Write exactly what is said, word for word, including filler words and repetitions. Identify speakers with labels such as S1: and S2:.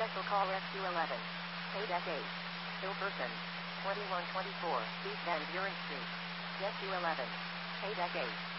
S1: Special call S Q eleven. Paid at eight. Ill person. twenty-one twenty-four, East Van Buren Street. S Q eleven. Paid at eight.